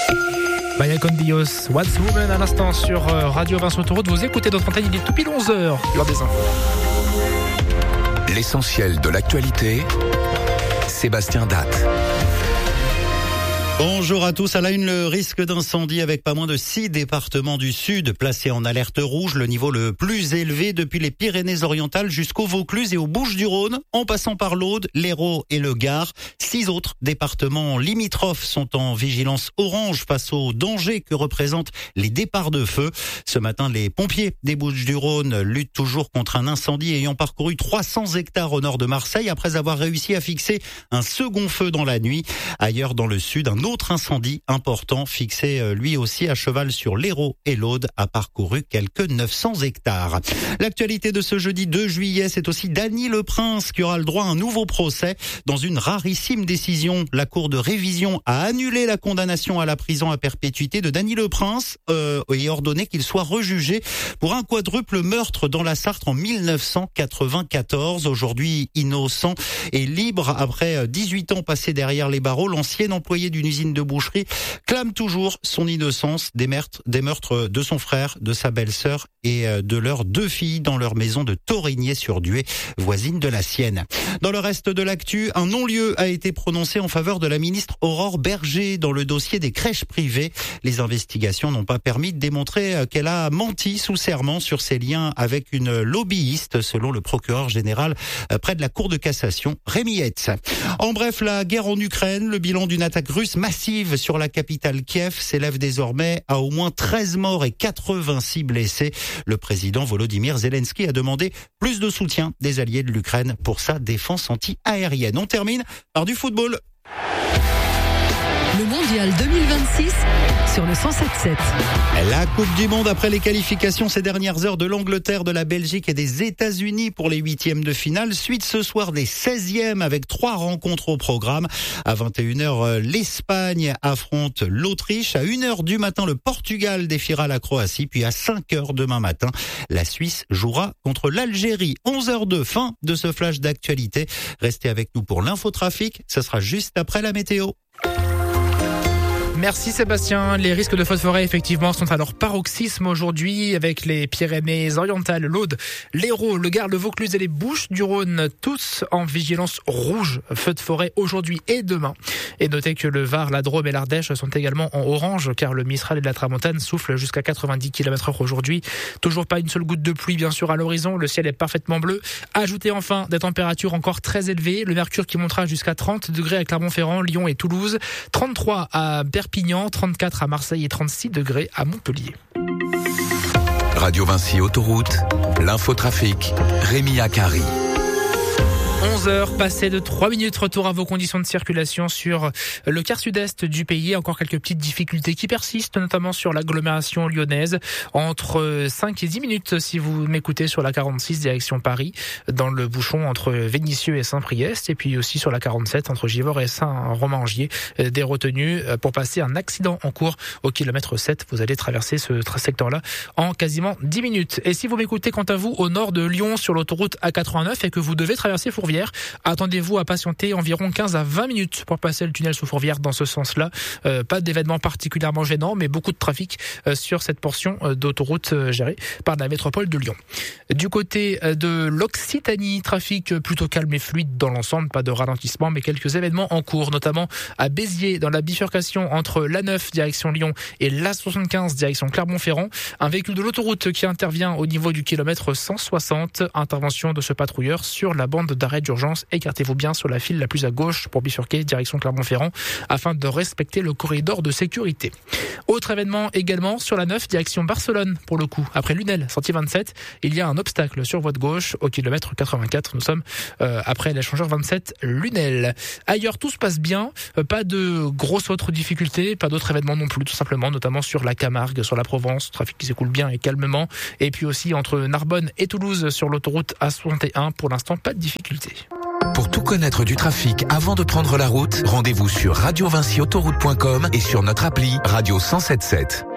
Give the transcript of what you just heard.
Maya con Dios, What's Woman à l'instant sur Radio Vinci Autoroute. Vous écoutez notre antenne, il est tout pile 11h, l'heure des infos. L'essentiel de l'actualité, Sébastien Datte. Bonjour à tous. À la une, le risque d'incendie avec pas moins de 6 départements du Sud placés en alerte rouge, le niveau le plus élevé depuis les Pyrénées-Orientales jusqu'au Vaucluse et aux Bouches-du-Rhône, en passant par l'Aude, l'Hérault et le Gard. 6 autres départements limitrophes sont en vigilance orange face au danger que représentent les départs de feu. Ce matin, les pompiers des Bouches-du-Rhône luttent toujours contre un incendie ayant parcouru 300 hectares au nord de Marseille après avoir réussi à fixer un second feu dans la nuit. Ailleurs dans le Sud, un autre incendie important, fixé lui aussi à cheval sur l'Hérault et l'Aude, a parcouru quelques 900 hectares. L'actualité de ce jeudi 2 juillet, c'est aussi Dany Le Prince qui aura le droit à un nouveau procès. Dans une rarissime décision, la Cour de révision a annulé la condamnation à la prison à perpétuité de Dany Le Prince et ordonné qu'il soit rejugé pour un quadruple meurtre dans la Sarthe en 1994. Aujourd'hui innocent et libre après 18 ans passés derrière les barreaux, l'ancien employé d'une usine de boucherie clame toujours son innocence des meurtres de son frère, de sa belle-sœur et de leurs 2 filles dans leur maison de Torigné-sur-Dué, voisine de la sienne. Dans le reste de l'actu, un non-lieu a été prononcé en faveur de la ministre Aurore Bergé dans le dossier des crèches privées. Les investigations n'ont pas permis de démontrer qu'elle a menti sous serment sur ses liens avec une lobbyiste, selon le procureur général près de la Cour de cassation, Rémi Hetz. En bref, la guerre en Ukraine, le bilan d'une attaque russe massive sur la capitale Kiev s'élève désormais à au moins 13 morts et 86 blessés. Le président Volodymyr Zelensky a demandé plus de soutien des alliés de l'Ukraine pour sa défense anti-aérienne. On termine par du football. Le mondial 2026 sur le 107.7. La Coupe du Monde après les qualifications ces dernières heures de l'Angleterre, de la Belgique et des États-Unis pour les 8e de finale. Suite ce soir des 16e avec 3 rencontres au programme. À 21h, l'Espagne affronte l'Autriche. À 1h du matin, le Portugal défiera la Croatie. Puis à 5h demain matin, la Suisse jouera contre l'Algérie. 11h02, fin de ce flash d'actualité. Restez avec nous pour l'infotrafic. Ce sera juste après la météo. Merci Sébastien. Les risques de feux de forêt effectivement sont à leur paroxysme aujourd'hui avec les Pyrénées-Orientales, l'Aude, l'Hérault, le Gard, le Vaucluse et les Bouches-du-Rhône, tous en vigilance rouge, feux de forêt aujourd'hui et demain. Et notez que le Var, la Drôme et l'Ardèche sont également en orange car le Mistral et la Tramontane soufflent jusqu'à 90 km/h aujourd'hui. Toujours pas une seule goutte de pluie bien sûr à l'horizon, le ciel est parfaitement bleu. Ajoutez enfin des températures encore très élevées, le mercure qui montera jusqu'à 30 degrés à Clermont-Ferrand, Lyon et Toulouse, 33 à Perpignan, 34 à Marseille et 36 degrés à Montpellier. Radio Vinci Autoroute, l'infotrafic, Rémi Akari. 11h passées de 3 minutes, retour à vos conditions de circulation sur le quart sud-est du pays. Encore quelques petites difficultés qui persistent, notamment sur l'agglomération lyonnaise. Entre 5 et 10 minutes, si vous m'écoutez sur la 46 direction Paris, dans le bouchon entre Vénissieux et Saint-Priest. Et puis aussi sur la 47 entre Givors et Saint-Romain-Angier, des retenues pour passer un accident en cours au kilomètre 7. Vous allez traverser ce secteur-là en quasiment 10 minutes. Et si vous m'écoutez quant à vous au nord de Lyon sur l'autoroute A89 et que vous devez traverser Fourvière, attendez-vous à patienter environ 15 à 20 minutes pour passer le tunnel sous Fourvière dans ce sens-là. Pas d'événement particulièrement gênant, mais beaucoup de trafic sur cette portion d'autoroute gérée par la métropole de Lyon. Du côté de l'Occitanie, trafic plutôt calme et fluide dans l'ensemble, pas de ralentissement, mais quelques événements en cours, notamment à Béziers, dans la bifurcation entre l'A9 direction Lyon et l'A75 direction Clermont-Ferrand. Un véhicule de l'autoroute qui intervient au niveau du kilomètre 160. Intervention de ce patrouilleur sur la bande d'arrêt d'urgence. Écartez-vous bien sur la file la plus à gauche pour bifurquer direction Clermont-Ferrand afin de respecter le corridor de sécurité. Autre événement également sur la 9 direction Barcelone pour le coup. Après Lunel, sortie 27, il y a un obstacle sur voie de gauche au kilomètre 84. Nous sommes après l'échangeur 27 Lunel. Ailleurs, tout se passe bien. Pas de grosses autres difficultés, pas d'autres événements non plus, tout simplement, notamment sur la Camargue, sur la Provence. Trafic qui s'écoule bien et calmement. Et puis aussi entre Narbonne et Toulouse sur l'autoroute A61. Pour l'instant, pas de difficultés. Pour tout connaître du trafic avant de prendre la route, rendez-vous sur radiovinciautoroute.com et sur notre appli Radio 107.7.